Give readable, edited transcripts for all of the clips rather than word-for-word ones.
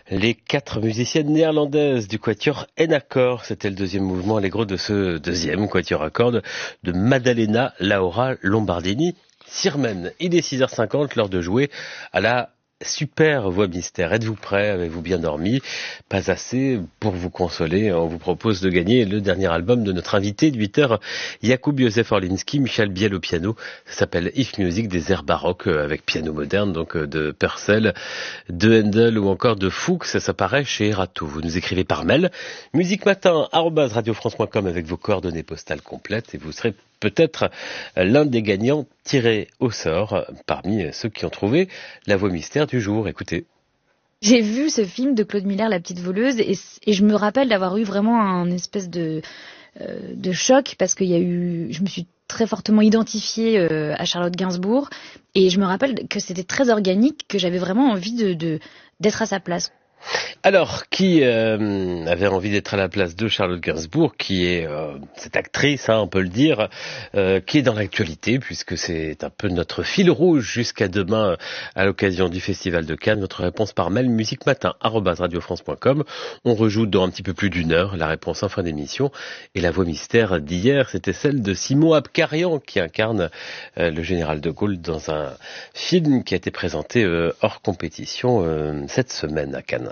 Les 4 musiciennes néerlandaises du quatuor N-Accord, c'était le deuxième mouvement allegro de ce deuxième quatuor à cordes de Maddalena Laura Lombardini Sirmen. Il est 6h50, l'heure de jouer à la super voix mystère. Êtes-vous prêts? Avez-vous bien dormi? Pas assez? Pour vous consoler, on vous propose de gagner le dernier album de notre invité de 8h, Jakub Józef Orlinski, Michel Biel au piano. Ça s'appelle If Music, des airs baroques avec piano moderne, donc de Purcell, de Handel ou encore de Fuchs. Ça s'apparaît chez Erato. Vous nous écrivez par mail, musicmatin@radiofrance.com avec vos coordonnées postales complètes et vous serez peut-être l'un des gagnants tirés au sort parmi ceux qui ont trouvé la voix mystère du jour. Écoutez. J'ai vu ce film de Claude Miller, La Petite Voleuse, et je me rappelle d'avoir eu vraiment un espèce de choc parce je me suis très fortement identifiée à Charlotte Gainsbourg et je me rappelle que c'était très organique, que j'avais vraiment envie d'être à sa place. Alors, qui avait envie d'être à la place de Charlotte Gainsbourg, qui est cette actrice, on peut le dire, qui est dans l'actualité, puisque c'est un peu notre fil rouge jusqu'à demain à l'occasion du Festival de Cannes. Votre réponse par mail, musicmatin@radiofrance.com. On rejoue dans un petit peu plus d'une heure la réponse en fin d'émission. Et la voix mystère d'hier, c'était celle de Simon Abkarian, qui incarne le général de Gaulle dans un film qui a été présenté hors compétition cette semaine à Cannes.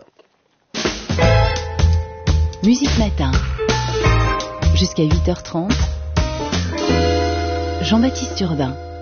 Musique Matin, jusqu'à 8h30, Jean-Baptiste Urbain.